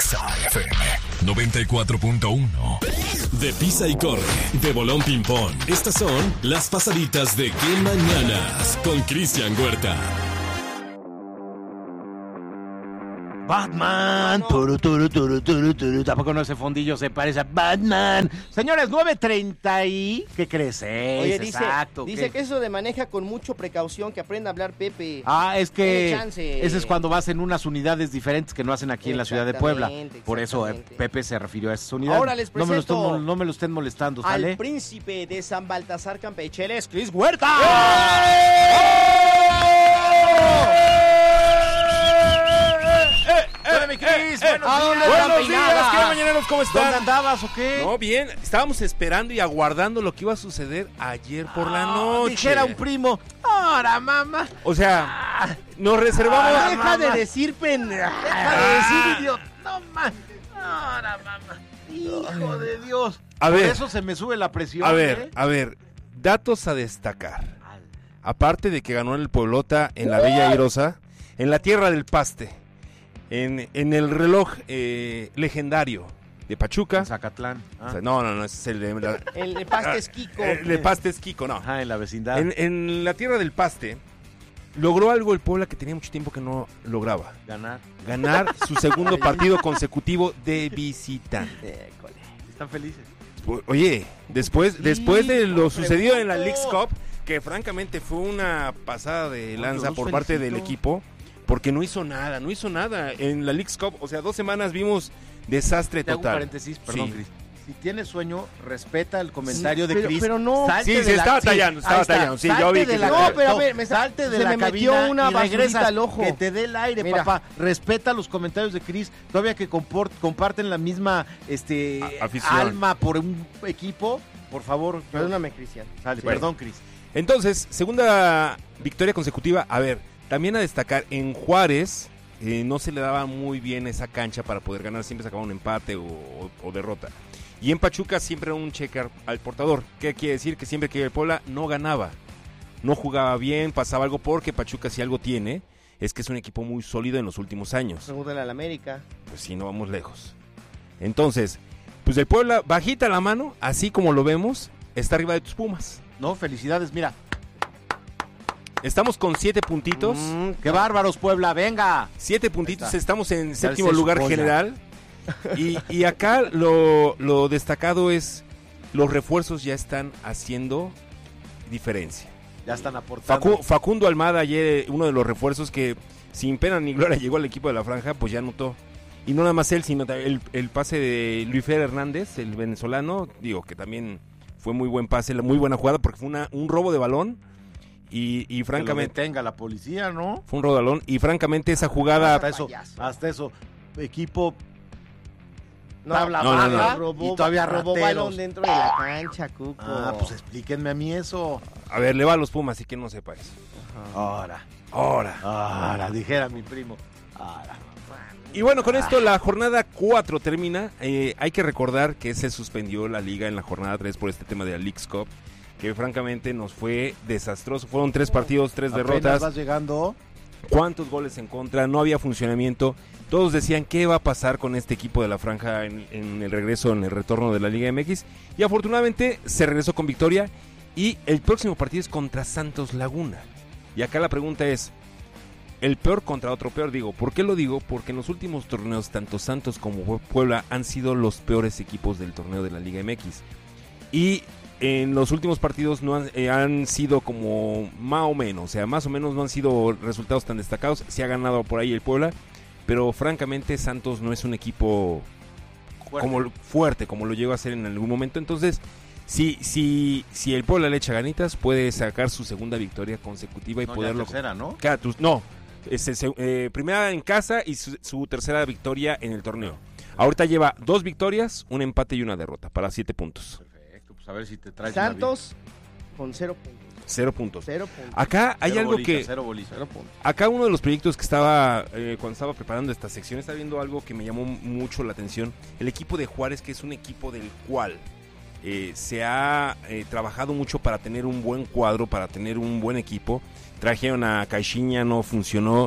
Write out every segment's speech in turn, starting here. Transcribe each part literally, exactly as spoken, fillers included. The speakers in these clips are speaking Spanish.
Exa F M noventa y cuatro punto uno. De Pisa y Corre, de Bolón Ping Pong. Estas son las pasaditas de Qué Mañanas con Cristian Huerta. Batman, turu, turu, turu, turu, turu. Tampoco no ese fondillo se parece a Batman. Señores, nueve treinta y... ¿Qué crees? Oye, dice, exacto. dice ¿qué? que eso de maneja con mucho precaución, que aprenda a hablar Pepe. Ah, es que chance. ese es cuando vas en unas unidades diferentes que no hacen aquí en la ciudad de Puebla. Por eso eh, exactamente. Pepe se refirió a esas unidades. Ahora les no me, lo estén, presento no me lo estén molestando, al ¿sale? príncipe de San Baltasar Campecheles, Cris Huerta. ¡Hola, mi Cris! Eh, eh, ¡Buenos días! Buenos días, ¿qué mañaneros? ¿Cómo están? ¿Dónde andabas o qué? No, bien, estábamos esperando y aguardando lo que iba a suceder ayer por la noche. Dijera un primo, ¡ahora, mamá! O sea, nos reservamos... Ah, deja mamá. de decir pen... Deja de decir, idiota. No, ma. Ahora, mamá. Hijo de Dios. A Por ver. eso se me sube la presión. A ver, ¿eh? a ver, datos a destacar. Aparte de que ganó en el Pueblota, en la Bella Airosa, en la Tierra del Paste, en, en el reloj eh, legendario de Pachuca. En Zacatlán. Ah. O sea, no, no, no, ese es el de... la- El de Pastes Kiko. el de Paste es Kiko, no. Ajá, en la vecindad. En, en la Tierra del Paste, logró algo el Puebla que tenía mucho tiempo que no lograba. Ganar. Ganar su segundo partido consecutivo de visitante. École. Están felices. Oye, después, Sí, después de lo no sucedido en la pregunto. Leagues Cup, que francamente fue una pasada de No, lanza yo los por parte del felicito. equipo, porque no hizo nada, no hizo nada. En la Leagues Cup, o sea, dos semanas vimos desastre Te hago un total. paréntesis, perdón, Sí. Cris. Si tienes sueño, respeta el comentario de Pero- Cris. pero no. Salte Sí, de se la- estaba tallando, estaba ahí está. tallando, sí, yo Salte vi de que la se- No, cabina. pero a ver, me sa- salte de se la me metió cabina una y basurita regresas, al ojo. que te dé el aire, Mira. papá. Respeta los comentarios de Cris. Todavía que comport- comparten la misma este A- afición. alma por un equipo, por favor. Perdóname, Cristian. Sale, Bueno. Perdón, Cris. Entonces, segunda victoria consecutiva. A ver, también a destacar, en Juárez eh, no se le daba muy bien esa cancha para poder ganar, siempre se acababa un empate o, o- o derrota. Y en Pachuca siempre era un checker al portador. ¿Qué quiere decir? Que siempre que el Puebla no ganaba, no jugaba bien, pasaba algo, porque Pachuca si algo tiene, es que es un equipo muy sólido en los últimos años. Pregúntale al América. Pues sí, no vamos lejos. Entonces, pues el Puebla, bajita la mano, así como lo vemos, está arriba de tus Pumas. No, felicidades, mira. Estamos con siete puntitos. Mm, ¡Qué bárbaros, Puebla! ¡Venga! Siete puntitos, está. estamos en Ya séptimo sé su lugar polla. general. Y, y acá lo, lo destacado es, los refuerzos ya están haciendo diferencia. Ya están aportando. Facu- Facundo Almada, ayer uno de los refuerzos que sin pena ni gloria llegó al equipo de la franja, pues ya anotó. Y no nada más él, sino el, el pase de Luis Fer Hernández, el venezolano, digo que también fue muy buen pase, muy buena jugada, porque fue una, un robo de balón. Y, y francamente... Que lo detenga la policía, ¿no? Fue un robo de balón. Y francamente esa jugada... Hasta eso, payaso. hasta eso. Equipo No, tabla no, no, baja no. Robó, y todavía robó rateros. balón dentro de la cancha, Cuco. Ah, pues explíquenme a mí eso. A ver, le va a los Pumas, así que no sepa eso. Ahora, Ahora. ahora, dijera mi primo. Ahora. Y bueno, con esto la jornada cuatro termina. Eh, hay que recordar que se suspendió la liga en la jornada tres por este tema de la Leagues Cup, que francamente nos fue desastroso. Fueron tres partidos, tres Apenas derrotas. vas llegando. ¿Cuántos goles en contra? No había funcionamiento. Todos decían qué va a pasar con este equipo de la franja en, en el regreso, en el retorno de la Liga M X. Y afortunadamente se regresó con victoria. Y el próximo partido es contra Santos Laguna. Y acá la pregunta es, el peor contra otro peor, digo. ¿Por qué lo digo? Porque en los últimos torneos, tanto Santos como Puebla han sido los peores equipos del torneo de la Liga M X. Y en los últimos partidos no han, eh, han sido como más o menos, o sea, más o menos no han sido resultados tan destacados. Se ha ganado por ahí el Puebla, pero francamente Santos no es un equipo Fuerte. como fuerte, como lo llegó a ser en algún momento. Entonces, si, si, si el Puebla le echa ganitas, puede sacar su segunda victoria consecutiva y No, ya poderlo... tercera, ¿no? Cada tus- no, es el seg- eh, primera en casa y su, su tercera victoria en el torneo. Ahorita lleva dos victorias, un empate y una derrota para siete puntos. Perfecto, pues a ver si te traes Santos con cero puntos. Cero puntos. Cero puntos. Acá hay Cero algo bolita, que... Cero bolita. Cero puntos. Acá uno de los proyectos que estaba, eh, cuando estaba preparando esta sección, estaba viendo algo que me llamó mucho la atención. El equipo de Juárez, que es un equipo del cual eh, se ha eh, trabajado mucho para tener un buen cuadro, para tener un buen equipo. Trajeron a Caixinha, no funcionó.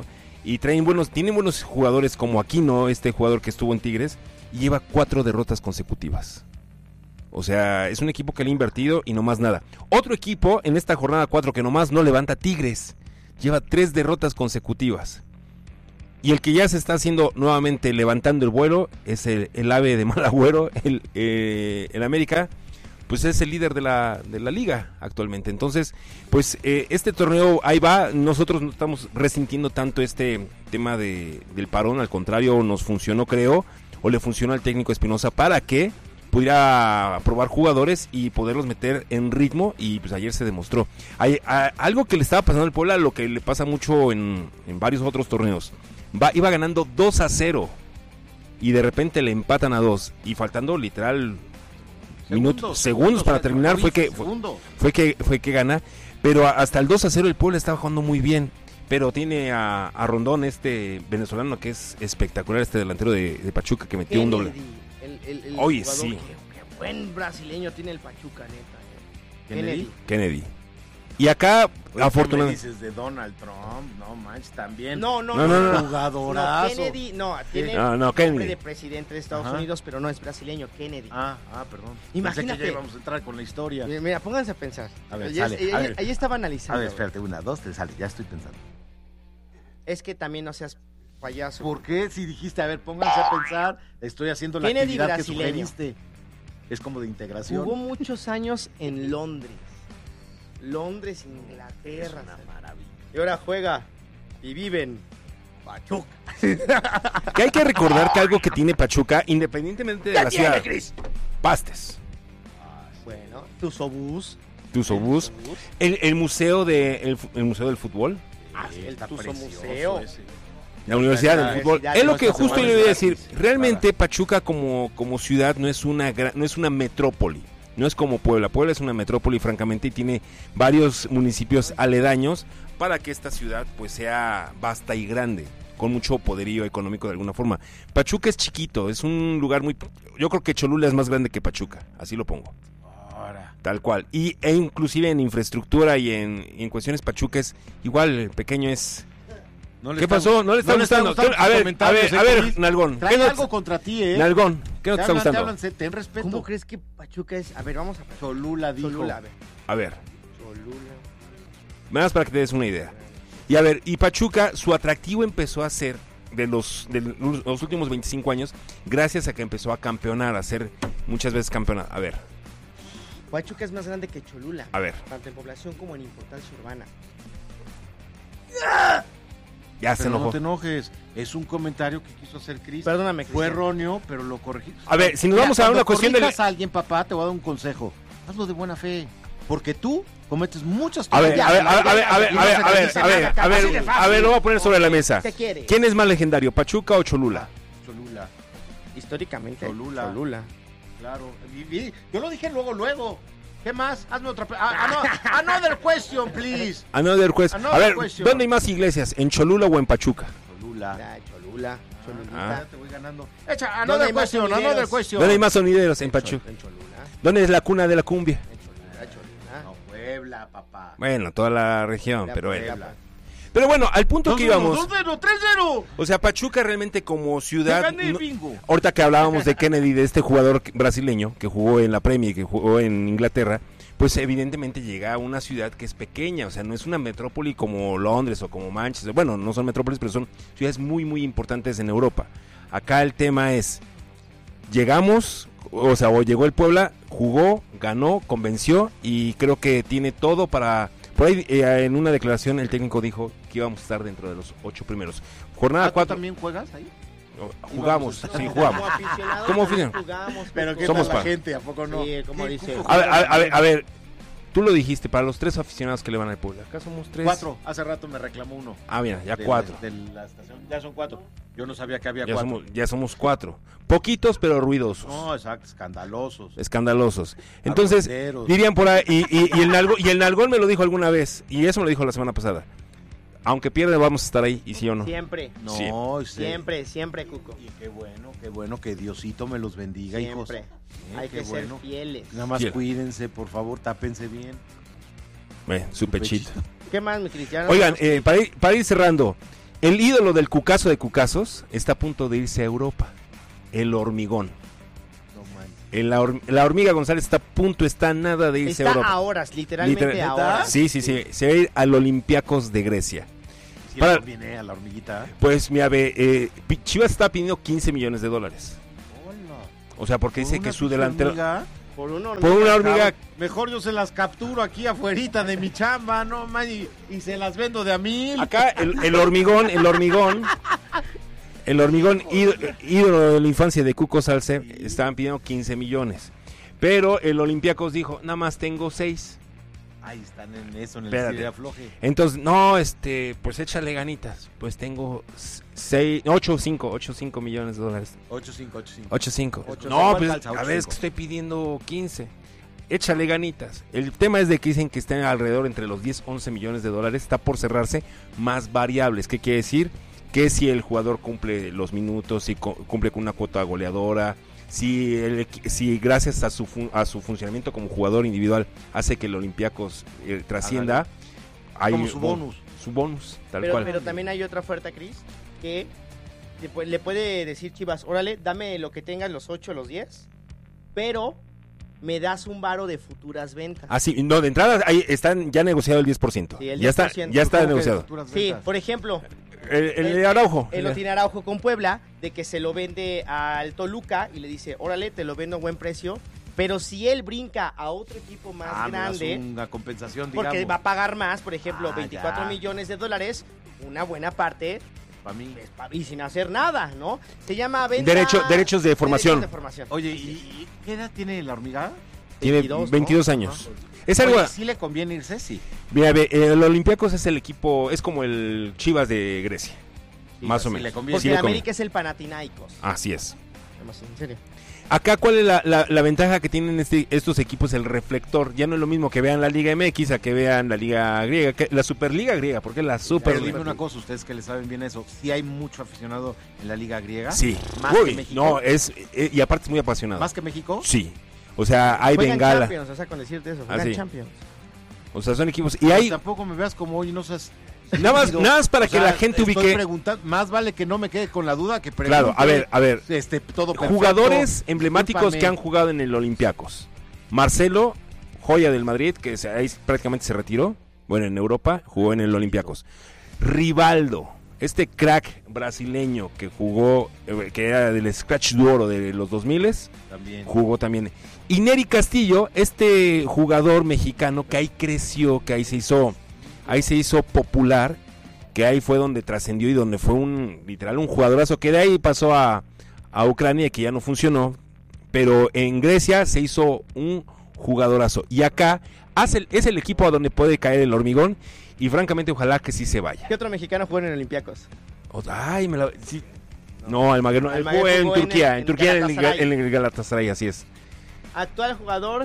y traen buenos, tienen buenos jugadores como Aquino, este jugador que estuvo en Tigres, y lleva cuatro derrotas consecutivas. O sea, es un equipo que le ha invertido y no más nada. Otro equipo en esta jornada cuatro que nomás no levanta, Tigres, lleva tres derrotas consecutivas. Y el que ya se está haciendo nuevamente levantando el vuelo es el, el ave de mal agüero, el, eh, el América, pues es el líder de la, de la liga actualmente. Entonces, pues eh, este torneo ahí va, nosotros no estamos resintiendo tanto este tema de, del parón, al contrario, nos funcionó, creo, o le funcionó al técnico Espinosa para que pudiera probar jugadores y poderlos meter en ritmo, y pues ayer se demostró. Hay, a, algo que le estaba pasando al Puebla, lo que le pasa mucho en, en varios otros torneos. Va, iba ganando dos a cero y de repente le empatan a dos y faltando literal minutos, segundos, segundos para terminar fue que fue, fue que fue que gana, pero hasta el dos a cero el Puebla estaba jugando muy bien, pero tiene a, a Rondón, este venezolano que es espectacular, este delantero de, de Pachuca que metió Kennedy, un doble. El, el, el Oye, jugador, sí. Qué, qué buen brasileño tiene el Pachuca, neta. eh. Kennedy. Kennedy. Y acá, afortunadamente. dices de Donald Trump? No manches, también. No, no, No, no. no, no. no. Jugadorazo. No, Kennedy, no, tiene No, no, nombre Kennedy. de presidente de Estados Ajá. Unidos, pero no es brasileño, Kennedy. Ah, ah, perdón. Imagínate. Pensé que ya íbamos a entrar con la historia. Mira, mira, pónganse a pensar. A ver, Ahí, sale, ahí- a ahí- ver. ahí estaba A analizando. ver, espérate, una, dos, tres, sale, ya estoy pensando. Es que también no seas payaso. ¿Por qué si dijiste, a ver, pónganse a pensar, estoy haciendo la Kennedy actividad que brasileño. sugeriste? Es como de integración. Jugó muchos años en Londres. Londres, Es Inglaterra. una maravilla. Y ahora juega y vive en Pachuca. Que hay que recordar que algo que tiene Pachuca, independientemente de ¿Qué la tiene, ciudad, Cris? Pastes, Bueno, Tuzobús. Tuzobús, el, el museo de el, fu- el museo del fútbol, el Está Tuzo precioso Museo. ese. la Universidad la del Fútbol. Universidad Es lo de que los justo yo le Estados voy a decir. Unidos. Realmente Pachuca como, como ciudad no es una gran- no es una metrópoli. No es como Puebla. Puebla es una metrópoli, francamente, y tiene varios municipios aledaños para que esta ciudad pues sea vasta y grande, con mucho poderío económico de alguna forma. Pachuca es chiquito, es un lugar muy... Yo creo que Cholula es más grande que Pachuca, así lo pongo. Ahora. Tal cual. Y, e inclusive en infraestructura y en, y en cuestiones Pachuca es igual, el pequeño es... No le ¿Qué está- pasó? ¿No le está no gustando? gustando a tus ver, a comentarios, ver, ¿eh, a ver, Cris? Nalgón. Trae ¿Qué no, algo contra ti, ¿eh? Nalgón, ¿qué no te Te está hablan, te gustando? hablan, se- ten respeto. ¿Cómo crees que Pachuca es? A ver, vamos a ver. Cholula dijo. Cholula, a ver. A ver, Cholula. nada más para que te des una idea. Y a ver, y Pachuca, su atractivo empezó a ser de los, de los últimos veinticinco años, gracias a que empezó a campeonar, a ser muchas veces campeona. A ver, Pachuca es más grande que Cholula. a ver, Tanto en población como en importancia urbana. ya se Pero no enojó. te enojes. Es un comentario que quiso hacer Cris. Perdóname, Fue Cristian. erróneo, pero lo corregí. A ver, si nos Mira, vamos a cuando una cuestión de... corrijas a alguien, papá, te voy a dar un consejo. Hazlo de buena fe. Porque tú cometes muchas A ver, tonterías. a ver, a ver, a ver, a ver, Y no a ver, se a te ver, dice a ver, nada, a ver, así de fácil. a ver, lo voy a poner sobre la mesa. ¿Qué quiere? ¿Quién es más legendario, Pachuca o Cholula? Cholula, Históricamente. Cholula. Cholula. claro. Y- y- yo lo dije luego, luego. ¿Qué más? Hazme otra... pre- ah, ah, no, another question, please. Another question. Another A ver, question. ¿dónde hay más iglesias? ¿En Cholula o en Pachuca? Cholula. Ah, Cholula. Cholulita. Ah. Ya te voy ganando. Echa, ¿Dónde another hay más question, sonideros? another question. ¿Dónde hay más sonideros? En Pachuca. En Cholula. ¿Dónde es la cuna de la cumbia? En Cholula, Cholula. No, Puebla, papá. Bueno, toda la región, La pero Puebla. bueno. Pero bueno, al punto que íbamos. dos cero, tres cero. O sea, Pachuca realmente como Te ciudad. gané el no- bingo. ahorita que hablábamos de Kennedy, de este jugador brasileño que jugó en la Premier y que jugó en Inglaterra, pues evidentemente llega a una ciudad que es pequeña, o sea, no es una metrópoli como Londres o como Manchester. Bueno, no son metrópolis, pero son ciudades muy, muy importantes en Europa. Acá el tema es, llegamos, o sea, o llegó el Puebla, jugó, ganó, convenció y creo que tiene todo para... Por ahí eh, en una declaración el técnico dijo que íbamos a estar dentro de los ocho primeros. Jornada Ah, ¿tú cuatro. también juegas ahí? Jugamos, Íbamos a- sí, Como jugamos. aficionados, ¿Cómo también aficionado? jugamos. Pero ¿qué Somos tal la fan. gente? ¿A poco no? Sí, como ¿Qué- dice. cómo A ver, a ver, juegan? a ver, a ver, tú lo dijiste, para los tres aficionados que le van al Puebla. Acá somos tres. Cuatro. Hace rato me reclamó uno. Ah, mira, ya De- cuatro. De, de la estación. Ya son cuatro. Yo no sabía que había Ya cuatro. somos, ya somos cuatro. Poquitos, pero ruidosos. No, exacto, escandalosos. Escandalosos. Entonces, Aguateros. dirían por ahí, y, y- y el Nalgón, y el Nalgón me lo dijo alguna vez, y eso me lo dijo la semana pasada. Aunque pierda, vamos a estar ahí, y sí o no. Siempre. No, Sí. sí. Siempre, siempre, Cuco. Y qué bueno, qué bueno que Diosito me los bendiga, hijos. Siempre. Eh, Hay qué que bueno. ser fieles. Nada más Fiel. cuídense, por favor, tápense bien. Eh, su pechito. ¿Qué más, mi Cristiano? Oigan, eh, para, ir, para ir cerrando, El ídolo del cucazo de cucazos está a punto de irse a Europa. El hormigón. No manches. El, la, hor- la hormiga González está a punto, está nada de irse Está a Europa. a horas, literalmente Literal- a horas. Sí, sí, sí. Se va a ir al Olympiacos de Grecia. Si Para- le conviene a la hormiguita. Pues mira, ve, eh, Pi- Chivas está pidiendo quince millones de dólares. O sea, porque dice Por que una su pinche delantero... hormiga, Por una Por una hormiga... cabrón, mejor yo se las capturo aquí afuerita de mi chamba, no man, y, y se las vendo de a mil. Acá el, el hormigón, el hormigón... El hormigón ídolo, ídolo de la infancia de Cuco Salce, estaban pidiendo quince millones. Pero el Olympiacos dijo, nada más tengo seis. Ahí están en eso, en el Espérate. estilo de afloje. Entonces, no, este, pues échale ganitas. Pues tengo seis, ocho, cinco, ocho, cinco millones de dólares. ocho cinco, ocho cinco. ocho, cinco. Ocho, No, cinco, pues, calza, a ocho, ver, es cinco. que estoy pidiendo quince. Échale ganitas. El tema es de que dicen que están alrededor entre los diez, once millones de dólares. Está por cerrarse más variables. ¿Qué quiere decir? Que si el jugador cumple los minutos, si co- cumple con una cuota goleadora, si, el equi- si gracias a su, fun- a su funcionamiento como jugador individual hace que el Olympiacos eh, trascienda, hay Como su bon- bonus. Su bonus, tal Pero, cual. pero también hay otra oferta, Cris, que le pu- le puede decir Chivas, órale, dame lo que tengas, los ocho, los diez, pero me das un varo de futuras ventas. Ah, sí, no, de entrada ahí están ya negociado el diez por ciento. Sí, el ya está, diez por ciento. ya está ¿Cómo que de negociado. futuras Sí, ventas? por ejemplo, El, el Él- de Araujo. él lo tiene Araujo con Puebla, de que se lo vende al Toluca y le dice, órale, te lo vendo a buen precio, pero si él brinca a otro equipo más Ah, me das grande, una compensación, digamos. porque va a pagar más, por ejemplo, Ah, veinticuatro ya. millones de dólares, una buena parte, Para mí. es pa- y sin hacer nada, ¿no? Se llama venta... Derecho- derechos de formación. Derechos de formación. Oye, ¿y, y qué edad tiene la hormiga? Tiene veintidós, ¿no? veintidós años. Es algo... Oye, ¿sí le conviene irse? Sí. Mira, ve, el Olympiacos es el equipo, es como el Chivas de Grecia. Sí, Más o sí menos. le conviene. Porque Sí en le conviene. América es el Panathinaikos. Así es. Además, en serio. Acá, ¿cuál es la, la- la ventaja que tienen este- estos equipos? El reflector. Ya no es lo mismo que vean la Liga M X a que vean la Liga griega, que- la Superliga griega, porque es la Pero Super. dime una cosa, ustedes que le saben bien eso, ¿sí hay mucho aficionado en la liga griega? Sí. ¿Más Uy, que México? no, es, eh, y aparte es muy apasionado. ¿Más que México? Sí. O sea, hay Juegan bengala. Champions, o sea, con decirte eso. Ah, Juegan sí. Champions. O sea, son equipos. Y Pues hay. tampoco me veas como hoy, no seas... Nada más, Digo, nada más para o que sea, la gente estoy ubique. preguntando, más vale que no me quede con la duda que pregunte. Claro, a ver, a ver. Este, todo perfecto. Jugadores emblemáticos Discúlpame. que han jugado en el Olympiacos. Marcelo, joya del Madrid, que se- ahí prácticamente se retiró. Bueno, en Europa jugó en el Olympiacos. Rivaldo, este crack brasileño que jugó, eh, que era del Scratch de Oro de los dos mil, También. jugó también. Y Neri Castillo, este jugador mexicano que ahí creció, que ahí se hizo, ahí se hizo popular, que ahí fue donde trascendió y donde fue un, literal, un jugadorazo, que de ahí pasó a, a Ucrania, que ya no funcionó, pero en Grecia se hizo un jugadorazo. Y acá hace el- es el equipo a donde puede caer el hormigón, y francamente ojalá que sí se vaya. ¿Qué otro mexicano juega en Olympiacos? O- Ay, me la... sí. No, Almaguer no, él Almaguer jugó en jugó en Turquía, el- en, en Turquía en el, Galatasaray. en el Galatasaray, así es. Actual jugador.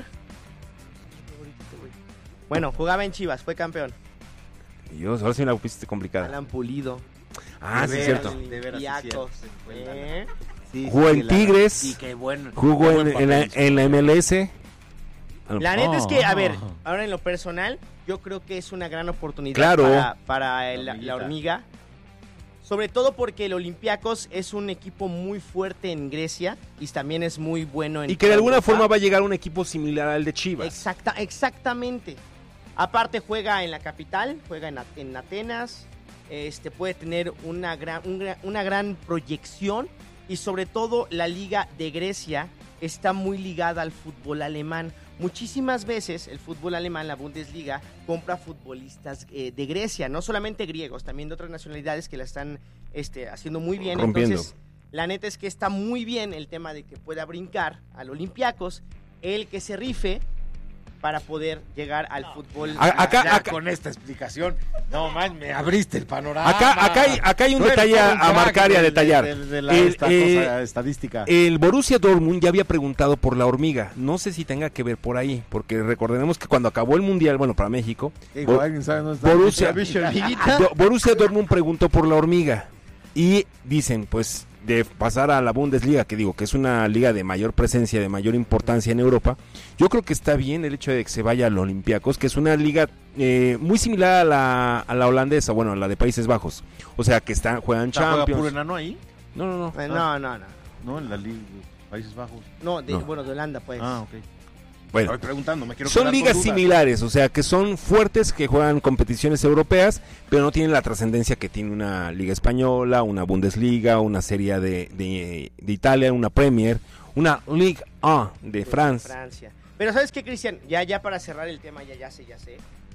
Bueno, jugaba en Chivas, fue campeón. Dios, ahora sí me la pusiste complicada. Alan Pulido. Ah, De sí, es veras, cierto. de veras, sí, Olympiacos, cierto. ¿eh? Sí, Jugó sí, en la- Tigres. Sí, qué bueno. Jugó qué en, buen en la, papel hizo. en la M L S. La neta es que, a ver, Oh. ahora en lo personal, yo creo que es una gran oportunidad Claro. para, para el- La la, la hormiguita. hormiga. Sobre todo porque el Olympiacos es un equipo muy fuerte en Grecia y también es muy bueno en Y que de alguna Europa. forma va a llegar un equipo similar al de Chivas. Exacta, exactamente. Aparte juega en la capital, juega en, A- en Atenas, este puede tener una gran, un gran- una gran proyección y sobre todo la liga de Grecia está muy ligada al fútbol alemán. Muchísimas veces el fútbol alemán, la Bundesliga, compra futbolistas eh, de Grecia, no solamente griegos, también de otras nacionalidades que la están este, haciendo muy bien. Rompiendo. Entonces, la neta es que está muy bien el tema de que pueda brincar al Olympiacos, el que se rife para poder llegar al fútbol. A- acá- Ya acá- con esta explicación, no man, me abriste el panorama. Acá, acá, hay, acá hay un Tú eres detalle todo un a crack marcar y a de- detallar. De, de- de la, El, esta eh, cosa estadística. El Borussia Dortmund ya había preguntado por la hormiga. No sé si tenga que ver por ahí, porque recordemos que cuando acabó el Mundial, bueno, para México, Digo, Bo- ¿alguien sabe dónde está? Borussia, Bicho, hormiguita. Do- Borussia Dortmund preguntó por la hormiga. Y dicen, pues, de pasar a la Bundesliga, que digo que es una liga de mayor presencia, de mayor importancia en Europa, yo creo que está bien el hecho de que se vaya al Olympiacos, que es una liga eh, muy similar a la, a la holandesa, bueno, a la de Países Bajos. O sea, que están, juegan ¿Juega Champions. puro enano ahí? No, no, no. Eh, no, no, no. No, en la liga de Países Bajos. No, de, No. bueno, de Holanda, pues. Ah, ok. Bueno, Estoy preguntando, me quiero son quedar con ligas dudas. similares, o sea, que son fuertes, que juegan competiciones europeas, pero no tienen la trascendencia que tiene una liga española, una Bundesliga, una Serie de, de, de Italia, una Premier, una Ligue uno de Francia. Francia. Pero ¿sabes qué, Cristian? Ya, ya para cerrar el tema, ya, ya sé, ya sé.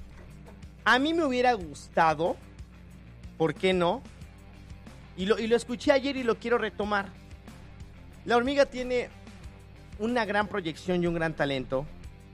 A mí me hubiera gustado, ¿por qué no? Y lo, y lo escuché ayer y lo quiero retomar. La Hormiga tiene una gran proyección y un gran talento.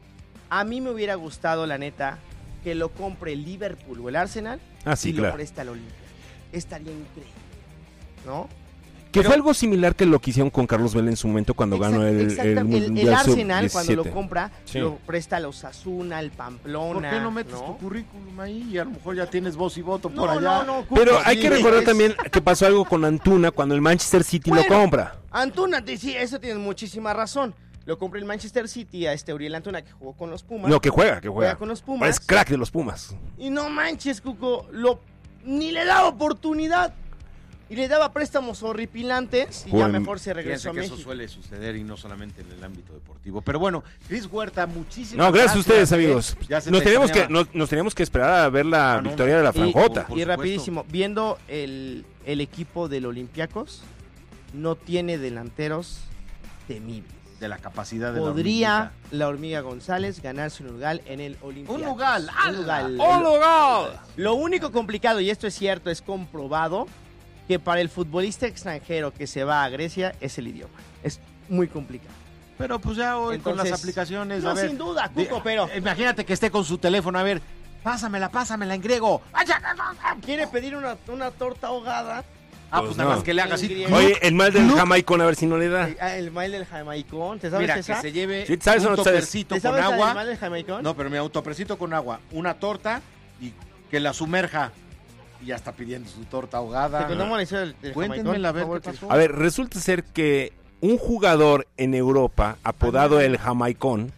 A mí me hubiera gustado, la neta, que lo compre el Liverpool o el Arsenal Ah, sí, y claro. lo presta al Olimpia. Estaría increíble, ¿no? Que Pero- fue algo similar que lo que hicieron con Carlos Vela en su momento cuando Exact- ganó el, exacta- el el, Mundial el Arsenal, sub cuando lo diecisiete. compra, Sí. lo presta a los Asuna, al Pamplona. ¿Por qué no metes ¿no? tu currículum ahí y a lo mejor ya tienes voz y voto No, por allá? no, no, Cuco, Pero hay sí, que recordar es- también que pasó algo con Antuna cuando el Manchester City Bueno, lo compra. Antuna, te- sí, eso tienes muchísima razón. Lo compró el Manchester City a este Uriel Antuna que jugó con los Pumas. No, que juega, que juega. Juega con los Pumas. Es crack de los Pumas. Y no manches, Cuco, lo, ni le daba oportunidad. Y le daba préstamos horripilantes y Jugó ya en- mejor se regresó Fíjense a que México. eso suele suceder y no solamente en el ámbito deportivo. Pero bueno, Cris Huerta, muchísimas No, gracias a ustedes, ¿eh? amigos. Ya se Nos te teníamos que, extrañaba. nos, nos teníamos que esperar a ver la Ah, no, victoria de la Y- Franjota. por Y, supuesto. rapidísimo, viendo el, el equipo del Olympiacos, no tiene delanteros temibles. De la capacidad de Podría la la Hormiga González ganarse un lugar en el Olympiacos. Un lugar, Un lugar. ¡Un lugar! Lo único complicado, y esto es cierto, es comprobado, que para el futbolista extranjero que se va a Grecia es el idioma. Es muy complicado. Pero pues ya hoy con las Entonces, aplicaciones, no, a ver. sin duda, de- Cuco, pero- Imagínate que esté con su teléfono, a ver, pásamela, pásamela en griego. Quiere pedir una, una torta ahogada. Ah, Pues pues nada no. más que le haga así. En griego. Oye, el mal del Club- Jamaicón, a ver si no le da. Ah, El mail del jamaicón. ¿Te sabes Mira, que esa? se lleve Sí, ¿sabes o un no sabes? topercito ¿Te con sabes el agua. mail del jamaicón? No, pero mi autopercito con agua, una torta y que la sumerja. Y ya está pidiendo su torta ¿Te ahogada. contamos la historia del, del Cuéntenme jamaicón? a ver Por qué favor, pasó. A ver, resulta ser que un jugador en Europa, apodado el Jamaicón,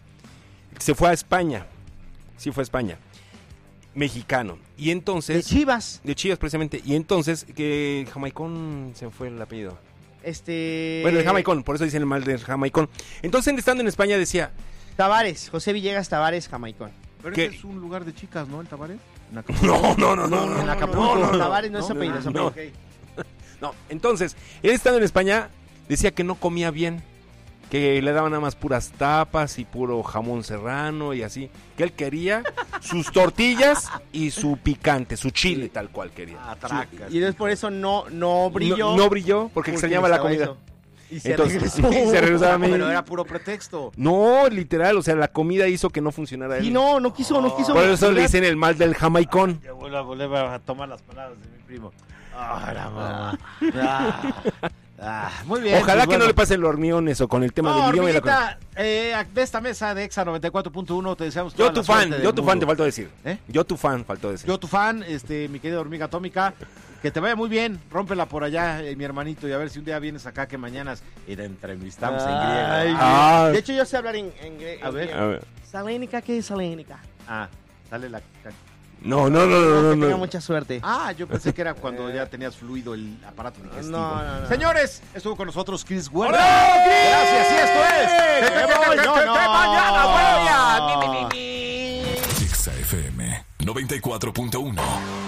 se fue a España. Sí fue a España. Mexicano. Y De entonces... Chivas. De Chivas, precisamente. Y entonces, que Jamaicón se fue el apellido. Este... Bueno, el Jamaicón, por eso dicen el mal del Jamaicón. Entonces, estando en España, decía, Tavares. José Villegas Tavares, jamaicón. Pero ¿Qué? ese es un lugar de chicas, ¿no? El Tabaré. no, no, no, no, en no. Acapulco. No, no, no, Tavares no, no, es su apellido, no, es su no. apellido. No, entonces, él estando en España, decía que no comía bien. Que le daban nada más puras tapas y puro jamón serrano y así. Que él quería sus tortillas y su picante, su chile, tal cual quería. Ah, tracas. Y después por eso no, no brilló. No, no brilló porque extrañaba la estaba comida. eso. Y se Entonces, regresó. se regresaba a México. Pero era puro pretexto. No, literal, o sea, la comida hizo que no funcionara él. Y no, no quiso, no quiso. Por eso le dicen el mal del Jamaicón. Ya vuelvo a volver a tomar las palabras de mi primo. Ah, la mamá. Ah, ah, muy bien. Ojalá pues que no bueno. le pasen los hormiones o con el tema No, del idioma y la Hormiguita, eh, de esta mesa de Exa noventa y cuatro punto uno te deseamos toda Yo tu la fan, suerte del yo tu fan te mundo. faltó decir. ¿Eh? Yo tu fan faltó decir. Yo tu fan, este, mi querida hormiga atómica, que te vaya muy bien, rómpela por allá, eh, mi hermanito, y a ver si un día vienes acá que mañana y te entrevistamos en griego. Ay, Ah. De hecho, yo sé hablar en, en, gre- A en ver. griego. A ver. Salénica, ¿qué es salénica? Ah, sale la... No, no, no, no, que no, tenga no. mucha suerte. Ah, yo pensé que era cuando ya tenías fluido el aparato digestivo. No, no, no. Señores, estuvo con nosotros Cris Huerta. ¡Hola, Cris! Gracias, y esto es... ¡Que voy! No, no. mañana, vuelve ya. Mi, mi, mi, mi. Exa F M noventa y cuatro punto uno.